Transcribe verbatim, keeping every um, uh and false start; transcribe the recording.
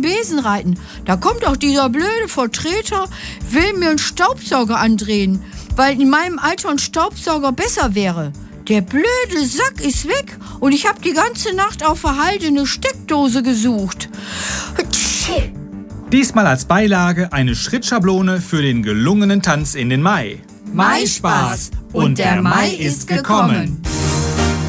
Besen reiten. Da kommt auch dieser blöde Vertreter, will mir einen Staubsauger andrehen, weil in meinem Alter ein Staubsauger besser wäre. Der blöde Sack ist weg und ich habe die ganze Nacht auf der Halde eine Steckdose gesucht. Diesmal als Beilage eine Schrittschablone für den gelungenen Tanz in den Mai. Maispaß und der Mai ist gekommen.